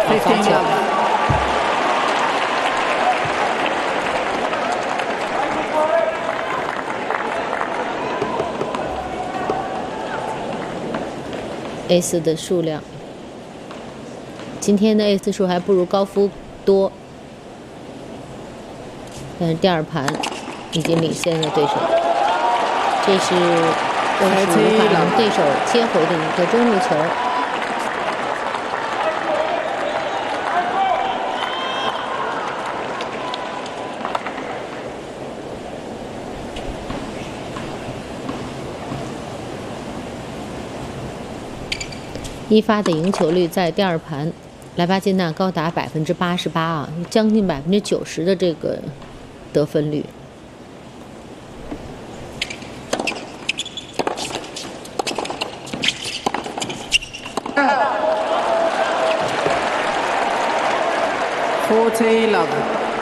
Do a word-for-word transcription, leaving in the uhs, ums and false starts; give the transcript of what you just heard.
好发球。ace 的数量，今天的 ace 数还不如高夫多，但是第二盘已经领先了对手。这是又是无法让对手接回的一个中路球。一发的赢球率在第二盘，莱巴金娜高达百分之八十八啊，将近百分之九十的这个得分率。 forty love。